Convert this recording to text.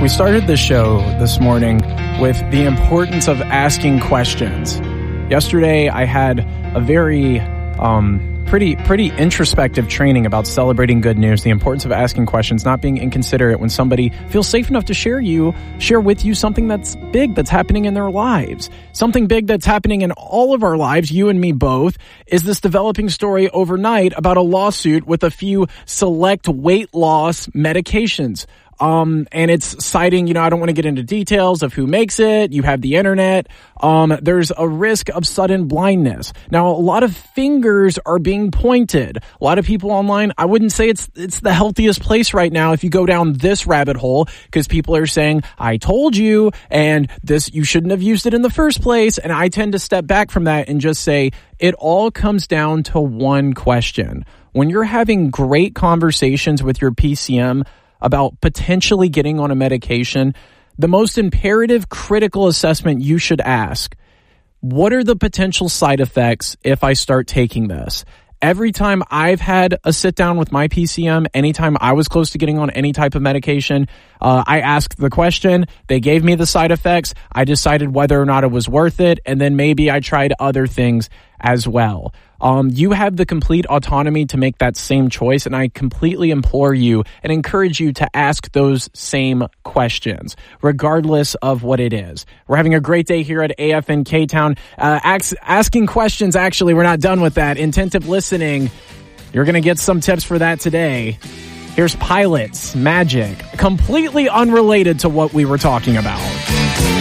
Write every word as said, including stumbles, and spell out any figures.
We started the show this morning with the importance of asking questions. Yesterday, I had a very um, pretty pretty introspective training about celebrating good news, the importance of asking questions, not being inconsiderate when somebody feels safe enough to share you, share with you something that's big that's happening in their lives. Something big that's happening in all of our lives, you and me both, is this developing story overnight about a lawsuit with a few select weight loss medications. Um, and it's citing, you know, I don't want to get into details of who makes it. You have the internet. Um, there's a risk of sudden blindness. Now, a lot of fingers are being pointed. A lot of people online, I wouldn't say it's, it's the healthiest place right now if you go down this rabbit hole, because people are saying, I told you, and this, you shouldn't have used it in the first place. And I tend to step back from that and just say, it all comes down to one question. When you're having great conversations with your P C M about potentially getting on a medication, the most imperative, critical assessment you should ask, what are the potential side effects if I start taking this? Every time I've had a sit down with my P C M, anytime I was close to getting on any type of medication, uh, I asked the question, they gave me the side effects, I decided whether or not it was worth it, and then maybe I tried other things as well. Um, you have the complete autonomy to make that same choice, and I completely implore you and encourage you to ask those same questions, regardless of what it is. We're having a great day here at A F N K-Town. Uh, ask, asking questions, actually, we're not done with that. Intentive listening, you're going to get some tips for that today. Here's Pilots, Magic, completely unrelated to what we were talking about.